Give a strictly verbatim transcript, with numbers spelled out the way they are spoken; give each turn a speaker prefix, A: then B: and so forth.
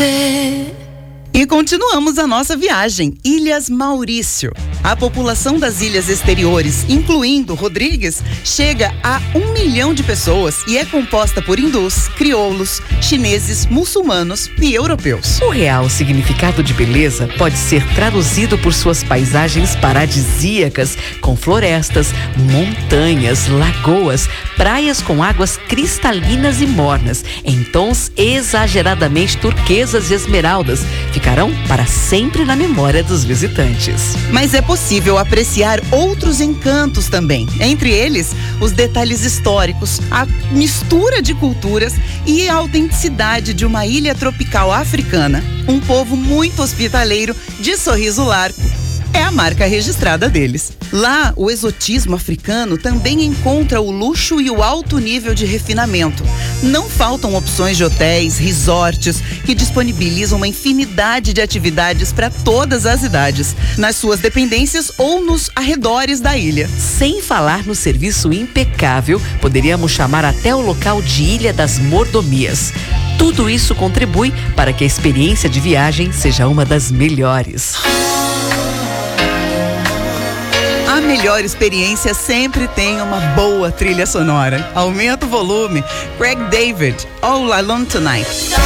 A: você.
B: E continuamos a nossa viagem, Ilhas Maurício. A população das ilhas exteriores, incluindo Rodrigues, chega a um milhão de pessoas e é composta por hindus, crioulos, chineses, muçulmanos e europeus.
C: O real significado de beleza pode ser traduzido por suas paisagens paradisíacas, com florestas, montanhas, lagoas, praias com águas cristalinas e mornas, em tons exageradamente turquesas e esmeraldas, ficarão para sempre na memória dos visitantes.
B: Mas é possível apreciar outros encantos também, entre eles os detalhes históricos, a mistura de culturas e a autenticidade de uma ilha tropical africana. Um povo muito hospitaleiro, de sorriso largo, é a marca registrada deles. Lá, o exotismo africano também encontra o luxo e o alto nível de refinamento. Não faltam opções de hotéis, resorts, que disponibilizam uma infinidade de atividades para todas as idades, nas suas dependências ou nos arredores da ilha.
C: Sem falar no serviço impecável, poderíamos chamar até o local de Ilha das Mordomias. Tudo isso contribui para que a experiência de viagem seja uma das melhores.
B: A melhor experiência sempre tem uma boa trilha sonora. Aumenta o volume. Craig David, All Alone Tonight.